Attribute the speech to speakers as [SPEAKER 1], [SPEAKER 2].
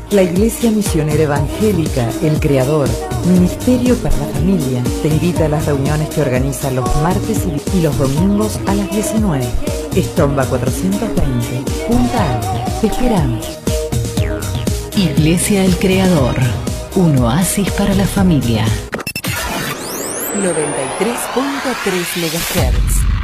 [SPEAKER 1] La Iglesia Misionera Evangélica, El Creador, Ministerio para la Familia, te invita a las reuniones que organizan los martes y los domingos a las 19. Estomba 420, Punta Alta. Te esperamos.
[SPEAKER 2] Iglesia El Creador, un oasis para la familia.
[SPEAKER 1] 93.3 MHz.